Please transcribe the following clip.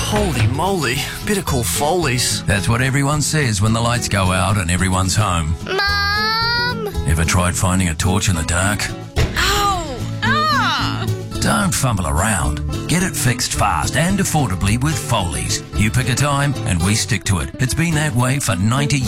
Holy moly, better call Foley's. That's what everyone says when the lights go out and everyone's home. Mum! Ever tried finding a torch in the dark? Ow! Ah! Don't fumble around. Get it fixed fast and affordably with Foley's. You pick a time and we stick to it. It's been that way for 90 years.